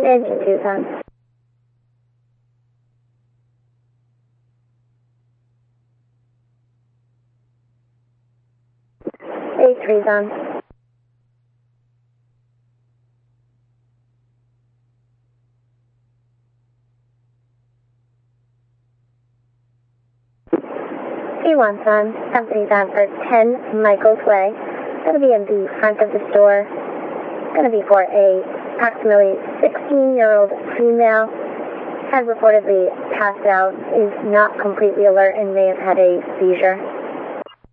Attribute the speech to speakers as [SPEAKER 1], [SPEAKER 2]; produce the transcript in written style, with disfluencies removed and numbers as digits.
[SPEAKER 1] Engine 2 A3 on. C1 on. Company's on for 10 Michael's Way. Gonna be in the front of the store. Gonna be for a approximately 16-year-old female. Has reportedly passed out, is not completely alert, and may have had a seizure.